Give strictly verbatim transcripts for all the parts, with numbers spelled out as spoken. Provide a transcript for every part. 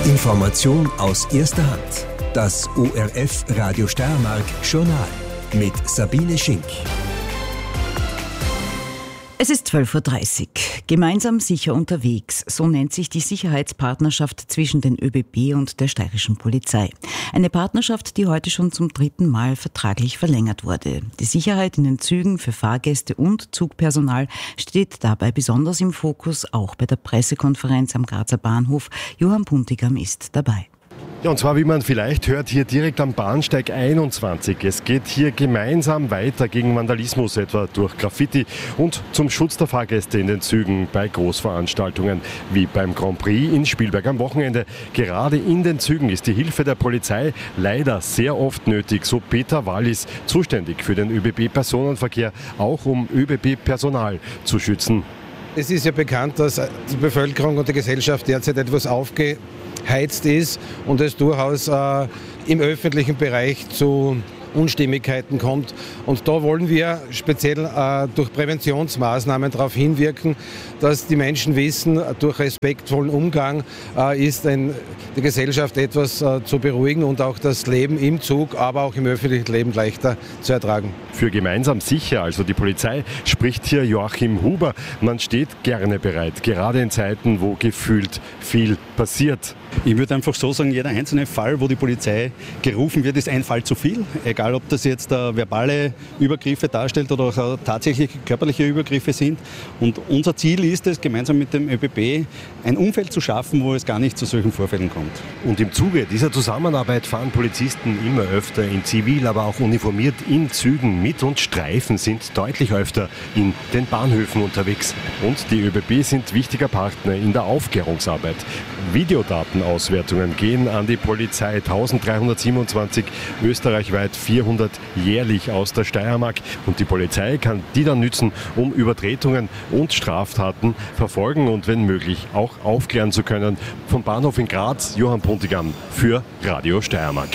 Information aus erster Hand. Das O R F Radio Steiermark Journal mit Sabine Schink. Es ist zwölf Uhr dreißig. Gemeinsam sicher unterwegs, so nennt sich die Sicherheitspartnerschaft zwischen den ÖBB und der steirischen Polizei. Eine Partnerschaft, die heute schon zum dritten Mal vertraglich verlängert wurde. Die Sicherheit in den Zügen für Fahrgäste und Zugpersonal steht dabei besonders im Fokus, auch bei der Pressekonferenz am Grazer Bahnhof. Johann Puntigam ist dabei. Ja, und zwar, wie man vielleicht hört, hier direkt am Bahnsteig einundzwanzig. Es geht hier gemeinsam weiter gegen Vandalismus, etwa durch Graffiti, und zum Schutz der Fahrgäste in den Zügen bei Großveranstaltungen wie beim Grand Prix in Spielberg am Wochenende. Gerade in den Zügen ist die Hilfe der Polizei leider sehr oft nötig, so Peter Wallis, zuständig für den ÖBB-Personenverkehr, auch um ÖBB-Personal zu schützen. Es ist ja bekannt, dass die Bevölkerung und die Gesellschaft derzeit etwas aufgeheizt ist und es durchaus äh, im öffentlichen Bereich zu Unstimmigkeiten kommt. Und da wollen wir speziell äh, durch Präventionsmaßnahmen darauf hinwirken, dass die Menschen wissen, durch respektvollen Umgang äh, ist ein, die Gesellschaft etwas äh, zu beruhigen und auch das Leben im Zug, aber auch im öffentlichen Leben leichter zu ertragen. Für gemeinsam sicher, also die Polizei, spricht hier Joachim Huber. Man steht gerne bereit, gerade in Zeiten, wo gefühlt viel passiert. Ich würde einfach so sagen, jeder einzelne Fall, wo die Polizei gerufen wird, ist ein Fall zu viel. Egal, ob das jetzt äh, verbale Übergriffe darstellt oder auch tatsächlich körperliche Übergriffe sind. Und unser Ziel ist es, gemeinsam mit dem ÖBB ein Umfeld zu schaffen, wo es gar nicht zu solchen Vorfällen kommt. Und im Zuge dieser Zusammenarbeit fahren Polizisten immer öfter in Zivil, aber auch uniformiert in Zügen mit, und Streifen sind deutlich öfter in den Bahnhöfen unterwegs. Und die ÖBB sind wichtiger Partner in der Aufklärungsarbeit. Videodatenauswertungen gehen an die Polizei, eintausenddreihundertsiebenundzwanzig, österreichweit vierhundert jährlich aus der Steiermark. Und die Polizei kann die dann nützen, um Übertretungen und Straftaten verfolgen und wenn möglich auch aufklären zu können. Vom Bahnhof in Graz, Johann Puntigam für Radio Steiermark.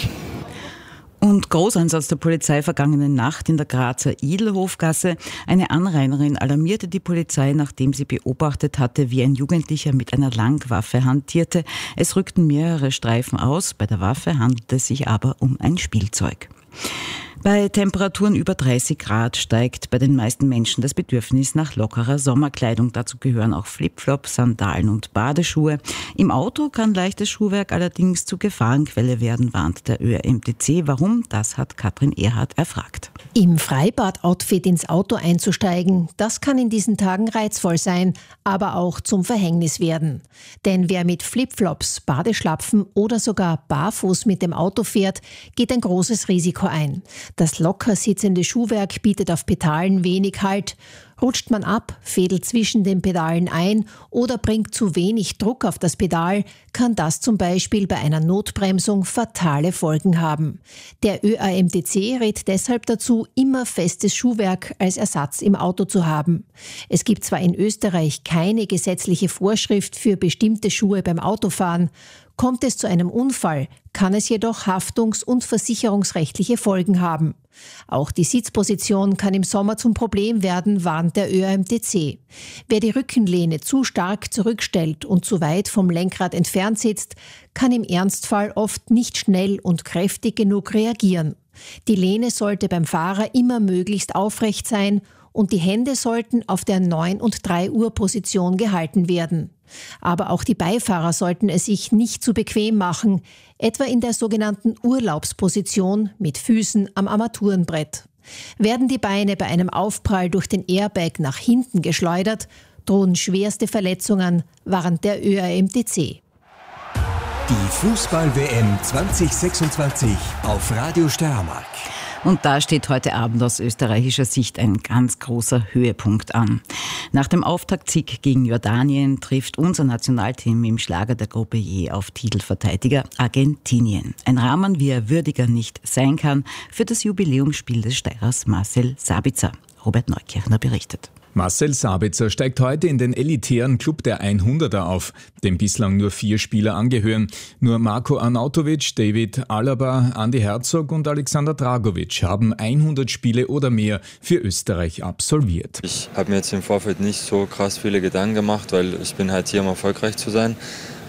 Und Großeinsatz der Polizei vergangene Nacht in der Grazer Idelhofgasse. Eine Anrainerin alarmierte die Polizei, nachdem sie beobachtet hatte, wie ein Jugendlicher mit einer Langwaffe hantierte. Es rückten mehrere Streifen aus. Bei der Waffe handelte es sich aber um ein Spielzeug. Bei Temperaturen über dreißig Grad steigt bei den meisten Menschen das Bedürfnis nach lockerer Sommerkleidung. Dazu gehören auch Flipflops, Sandalen und Badeschuhe. Im Auto kann leichtes Schuhwerk allerdings zur Gefahrenquelle werden, warnt der Ö R M T C. Warum? Das hat Katrin Erhardt erfragt. Im Freibad-Outfit ins Auto einzusteigen, das kann in diesen Tagen reizvoll sein, aber auch zum Verhängnis werden. Denn wer mit Flipflops, Badeschlapfen oder sogar barfuß mit dem Auto fährt, geht ein großes Risiko ein. Das locker sitzende Schuhwerk bietet auf Pedalen wenig Halt. Rutscht man ab, fädelt zwischen den Pedalen ein oder bringt zu wenig Druck auf das Pedal, kann das zum Beispiel bei einer Notbremsung fatale Folgen haben. Der Ö R M T C rät deshalb dazu, immer festes Schuhwerk als Ersatz im Auto zu haben. Es gibt zwar in Österreich keine gesetzliche Vorschrift für bestimmte Schuhe beim Autofahren. Kommt es zu einem Unfall, kann es jedoch haftungs- und versicherungsrechtliche Folgen haben. Auch die Sitzposition kann im Sommer zum Problem werden, warnt der Ö R M T C. Wer die Rückenlehne zu stark zurückstellt und zu weit vom Lenkrad entfernt sitzt, kann im Ernstfall oft nicht schnell und kräftig genug reagieren. Die Lehne sollte beim Fahrer immer möglichst aufrecht sein und die Hände sollten auf der neun und drei Uhr Position gehalten werden. Aber auch die Beifahrer sollten es sich nicht zu bequem machen, etwa in der sogenannten Urlaubsposition mit Füßen am Armaturenbrett. Werden die Beine bei einem Aufprall durch den Airbag nach hinten geschleudert, drohen schwerste Verletzungen, warnt der Ö R M T C. Die Fußball-W M zwanzig sechsundzwanzig auf Radio Steiermark. Und da steht heute Abend aus österreichischer Sicht ein ganz großer Höhepunkt an. Nach dem Auftaktsieg gegen Jordanien trifft unser Nationalteam im Schlager der Gruppe J auf Titelverteidiger Argentinien. Ein Rahmen, wie er würdiger nicht sein kann, für das Jubiläumsspiel des Steirers Marcel Sabitzer. Robert Neukirchner berichtet. Marcel Sabitzer steigt heute in den elitären Club der hunderter auf, dem bislang nur vier Spieler angehören. Nur Marko Arnautovic, David Alaba, Andi Herzog und Alexander Dragovic haben hundert Spiele oder mehr für Österreich absolviert. Ich habe mir jetzt im Vorfeld nicht so krass viele Gedanken gemacht, weil ich bin halt hier, um erfolgreich zu sein.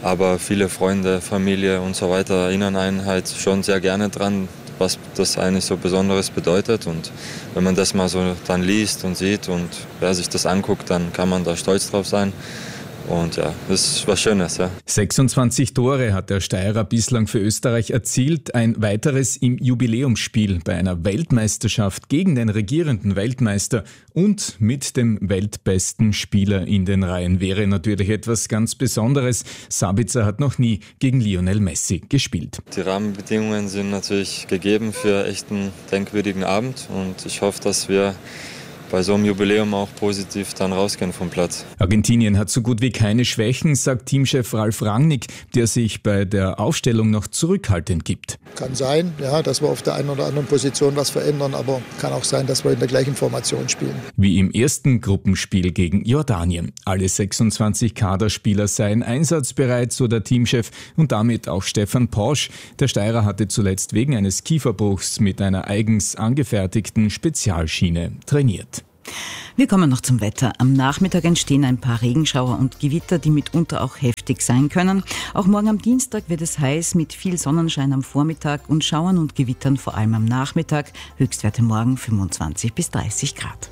aber viele Freunde, Familie und so weiter erinnern einen halt schon sehr gerne dran, was das eigentlich so Besonderes bedeutet. Und wenn man das mal so dann liest und sieht und wer sich das anguckt, dann kann man da stolz drauf sein. Und ja, das ist was Schönes, ja. sechsundzwanzig Tore hat der Steirer bislang für Österreich erzielt. Ein weiteres im Jubiläumsspiel bei einer Weltmeisterschaft gegen den regierenden Weltmeister und mit dem weltbesten Spieler in den Reihen wäre natürlich etwas ganz Besonderes. Sabitzer hat noch nie gegen Lionel Messi gespielt. Die Rahmenbedingungen sind natürlich gegeben für echt einen denkwürdigen Abend und ich hoffe, dass wir bei so einem Jubiläum auch positiv dann rausgehen vom Platz. Argentinien hat so gut wie keine Schwächen, sagt Teamchef Ralf Rangnick, der sich bei der Aufstellung noch zurückhaltend gibt. Kann sein, ja, dass wir auf der einen oder anderen Position was verändern, aber kann auch sein, dass wir in der gleichen Formation spielen. Wie im ersten Gruppenspiel gegen Jordanien. Alle sechsundzwanzig Kaderspieler seien einsatzbereit, so der Teamchef und damit auch Stefan Posch. Der Steirer hatte zuletzt wegen eines Kieferbruchs mit einer eigens angefertigten Spezialschiene trainiert. Wir kommen noch zum Wetter. Am Nachmittag entstehen ein paar Regenschauer und Gewitter, die mitunter auch heftig sein können. Auch morgen am Dienstag wird es heiß mit viel Sonnenschein am Vormittag und Schauern und Gewittern vor allem am Nachmittag. Höchstwerte morgen fünfundzwanzig bis dreißig Grad.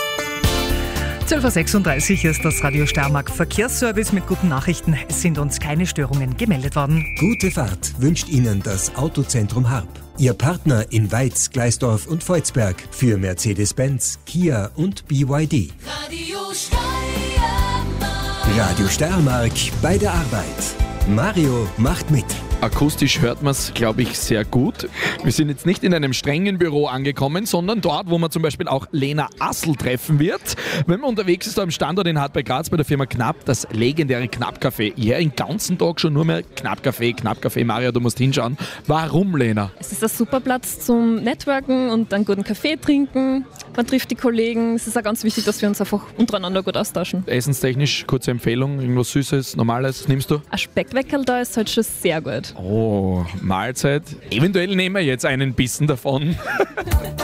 zwölf Uhr sechsunddreißig ist das Radio Steiermark Verkehrsservice mit guten Nachrichten. Es sind uns keine Störungen gemeldet worden. Gute Fahrt wünscht Ihnen das Autozentrum Harp. Ihr Partner in Weiz, Gleisdorf und Volzberg für Mercedes-Benz, Kia und B Y D. Radio Steiermark. Radio Steiermark bei der Arbeit. Mario macht mit. Akustisch hört man es, glaube ich, sehr gut. Wir sind jetzt nicht in einem strengen Büro angekommen, sondern dort, wo man zum Beispiel auch Lena Assel treffen wird. Wenn man unterwegs ist, da am Standort in Hart bei Graz bei der Firma Knapp, das legendäre Knapp-Café. Ja, den ganzen Tag schon nur mehr Knapp-Café, Knapp-Café. Maria, du musst hinschauen. Warum, Lena? Es ist ein super Platz zum Networken und einen guten Kaffee trinken. Man trifft die Kollegen. Es ist auch ganz wichtig, dass wir uns einfach untereinander gut austauschen. Essenstechnisch, kurze Empfehlung, irgendwas Süßes, Normales, nimmst du? Ein Speckweckerl da ist halt schon sehr gut. Oh, Mahlzeit. Eventuell nehmen wir jetzt einen Bissen davon.